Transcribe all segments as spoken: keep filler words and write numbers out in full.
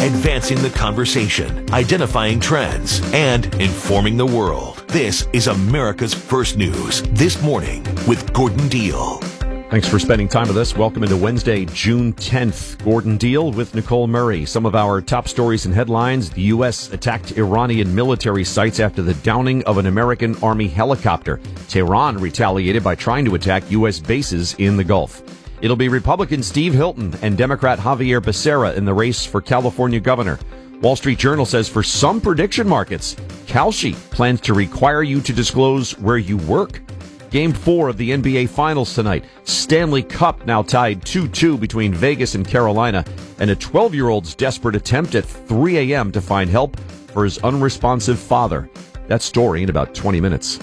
advancing the conversation, identifying trends, and informing the world. This is America's First News This Morning with Gordon Deal. Thanks for spending time with us. Welcome into Wednesday, June tenth. Gordon Deal with Nicole Murray. Some of our top stories and headlines. The U S attacked Iranian military sites after the downing of an American Army helicopter. Tehran retaliated by trying to attack U S bases in the Gulf. It'll be Republican Steve Hilton and Democrat Javier Becerra in the race for California governor. Wall Street Journal says for some prediction markets, Kalshi plans to require you to disclose where you work. Game four of the N B A Finals tonight. Stanley Cup now tied two two between Vegas and Carolina, and a twelve-year-old's desperate attempt at three a.m. to find help for his unresponsive father. That story in about twenty minutes.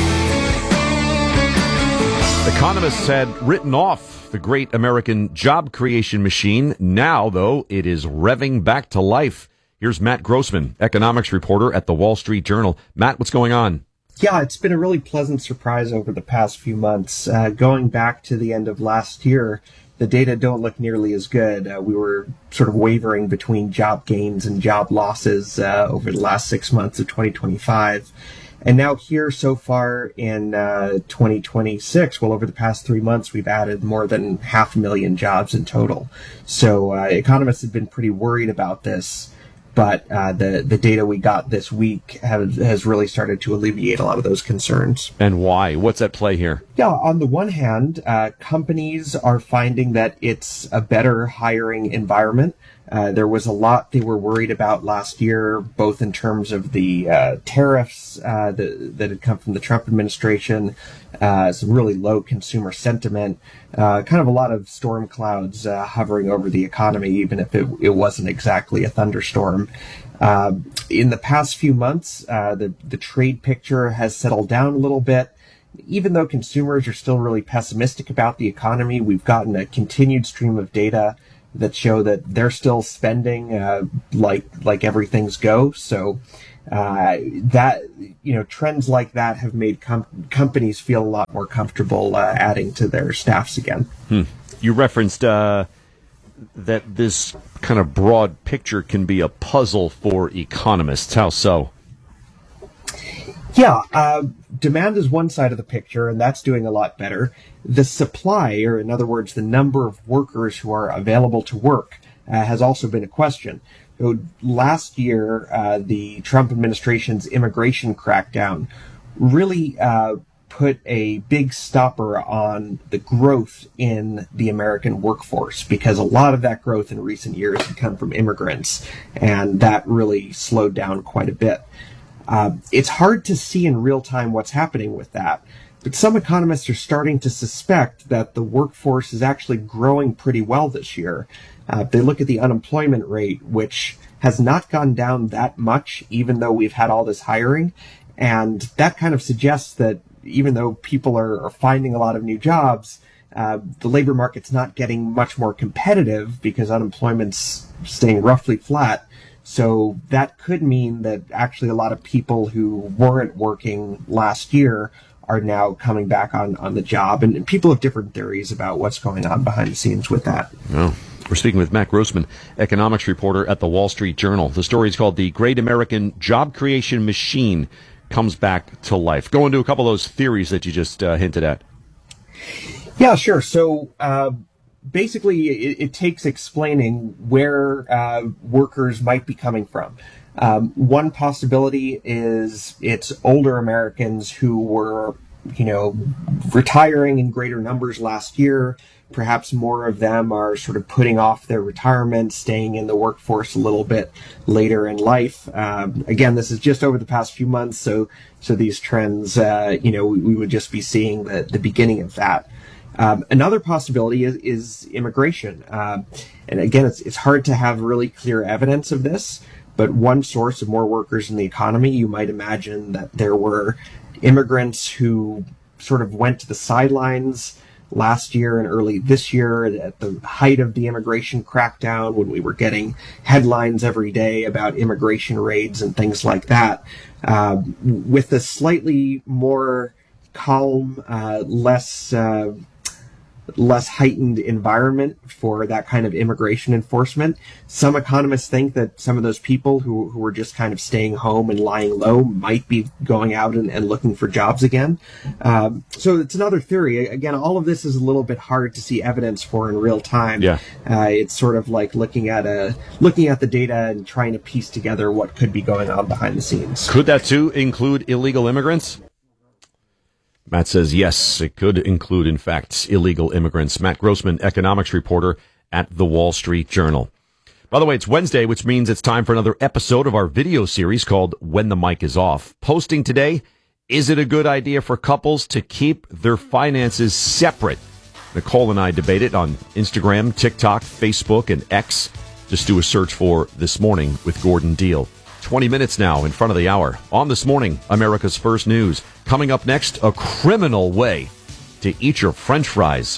Economists had written off the great American job creation machine. Now, though, it is revving back to life. Here's Matt Grossman, economics reporter at the Wall Street Journal. Matt, what's going on? Yeah, it's been a really pleasant surprise over the past few months. Uh, going back to the end of last year, the data don't look nearly as good. Uh, we were sort of wavering between job gains and job losses uh, over the last six months of twenty twenty-five. And now here so far in uh, twenty twenty-six, well, over the past three months, we've added more than half a million jobs in total. So uh, economists have been pretty worried about this. But uh, the, the data we got this week have, has really started to alleviate a lot of those concerns. And why? What's at play here? Yeah, on the one hand, uh, companies are finding that it's a better hiring environment. Uh, there was a lot they were worried about last year, both in terms of the uh, tariffs uh, that, that had come from the Trump administration, uh, some really low consumer sentiment, uh, kind of a lot of storm clouds uh, hovering over the economy, even if it, it wasn't exactly a thunderstorm. Uh, in the past few months, uh, the, the trade picture has settled down a little bit. Even though consumers are still really pessimistic about the economy, we've gotten a continued stream of data that show that they're still spending uh, like like everything's go. So uh, that you know trends like that have made com- companies feel a lot more comfortable uh, adding to their staffs again. Hmm. You referenced uh, that this kind of broad picture can be a puzzle for economists. How so? Yeah, uh, demand is one side of the picture, and that's doing a lot better. The supply, or in other words, the number of workers who are available to work, uh, has also been a question. So last year, uh, the Trump administration's immigration crackdown really uh, put a big stopper on the growth in the American workforce, because a lot of that growth in recent years had come from immigrants, and that really slowed down quite a bit. Uh, it's hard to see in real time what's happening with that, but some economists are starting to suspect that the workforce is actually growing pretty well this year. Uh, they look at the unemployment rate, which has not gone down that much, even though we've had all this hiring. And that kind of suggests that even though people are, are finding a lot of new jobs, uh, the labor market's not getting much more competitive because unemployment's staying roughly flat. So that could mean that actually a lot of people who weren't working last year are now coming back on, on the job. And, and people have different theories about what's going on behind the scenes with that. Oh. We're speaking with Matt Grossman, economics reporter at the Wall Street Journal. The story is called The Great American Job Creation Machine Comes Back to Life. Go into a couple of those theories that you just uh, hinted at. Yeah, sure. So, uh, Basically, it, it takes explaining where uh, workers might be coming from. Um, one possibility is it's older Americans who were, you know, retiring in greater numbers last year. Perhaps more of them are sort of putting off their retirement, staying in the workforce a little bit later in life. Um, again, this is just over the past few months, so so these trends, uh, you know, we, we would just be seeing the, the beginning of that. Um, another possibility is, is immigration. Uh, and again, it's, it's hard to have really clear evidence of this, but one source of more workers in the economy, you might imagine that there were immigrants who sort of went to the sidelines last year and early this year at the height of the immigration crackdown, when we were getting headlines every day about immigration raids and things like that. Uh, with a slightly more calm, uh, less... Uh, less heightened environment for that kind of immigration enforcement. Some economists think that some of those people who, who were just kind of staying home and lying low might be going out and, and looking for jobs again. Um, so it's another theory. Again, all of this is a little bit hard to see evidence for in real time. Yeah. Uh, it's sort of like looking at a looking at the data and trying to piece together what could be going on behind the scenes. Could that too include illegal immigrants? Matt says yes, it could include, in fact, illegal immigrants. Matt Grossman, economics reporter at the Wall Street Journal. By the way, it's Wednesday, which means it's time for another episode of our video series called When the Mic is Off. Posting today, is it a good idea for couples to keep their finances separate? Nicole and I debate it on Instagram, TikTok, Facebook, and X. Just do a search for This Morning with Gordon Deal. twenty minutes now in front of the hour. On This Morning, America's First News. Coming up next, a criminal way to eat your French fries.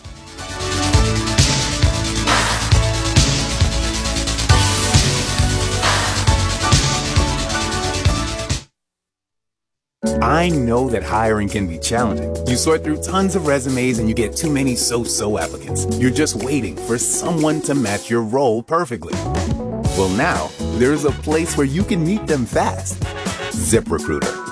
I know that hiring can be challenging. You sort through tons of resumes and you get too many so-so applicants. You're just waiting for someone to match your role perfectly. Well, now, there's a place where you can meet them fast. ZipRecruiter.